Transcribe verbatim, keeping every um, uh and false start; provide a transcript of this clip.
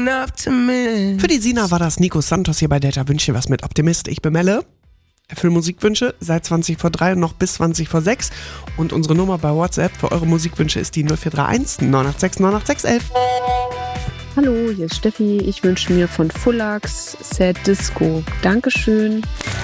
enough to me. Für die Sina war das Nico Santos hier bei Delta Wünsche was mit Optimist. Ich bin Melle. Erfüll Musikwünsche seit zwanzig vor drei und noch bis zwanzig vor sechs. Und unsere Nummer bei WhatsApp für eure Musikwünsche ist die null vier drei eins neun acht sechs neun acht sechs eins eins. Hallo, hier ist Steffi. Ich wünsche mir von Fullax Sad Disco. Dankeschön.